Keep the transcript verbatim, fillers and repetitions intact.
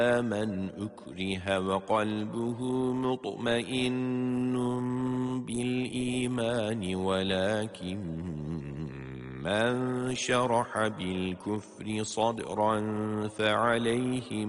من أكره وقلبه مطمئن بالإيمان ولكن من شرح بالكفر صدرا فعليهم